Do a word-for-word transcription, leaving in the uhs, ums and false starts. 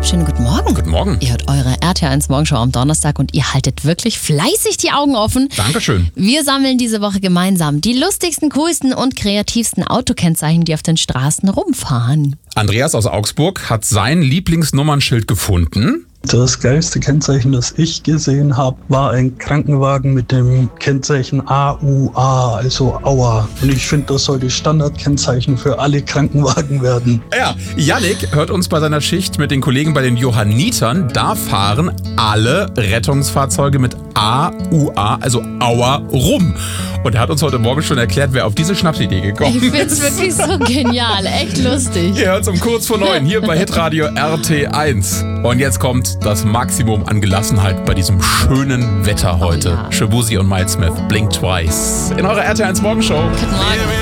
Schönen guten Morgen. Guten Morgen. Ihr hört eure R T L eins Morgenshow am Donnerstag und ihr haltet wirklich fleißig die Augen offen. Dankeschön. Wir sammeln diese Woche gemeinsam die lustigsten, coolsten und kreativsten Autokennzeichen, die auf den Straßen rumfahren. Andreas aus Augsburg hat sein Lieblingsnummernschild gefunden. Das geilste Kennzeichen, das ich gesehen habe, war ein Krankenwagen mit dem Kennzeichen A U A, also Aua. Und ich finde, das sollte Standardkennzeichen für alle Krankenwagen werden. Ja, Yannick hört uns bei seiner Schicht mit den Kollegen bei den Johannitern. Da fahren alle Rettungsfahrzeuge mit A U A, also Aua, rum. Und er hat uns heute Morgen schon erklärt, wer auf diese Schnapsidee gekommen Ich find's ist. wirklich so genial, echt lustig. Ihr hört's um kurz vor neun hier bei Hitradio R T eins. Und jetzt kommt das Maximum an Gelassenheit bei diesem schönen Wetter heute. Oh ja. Shabuzi und Miles Smith, Blink Twice. In eurer R T eins Morgenshow. Guten Morgen.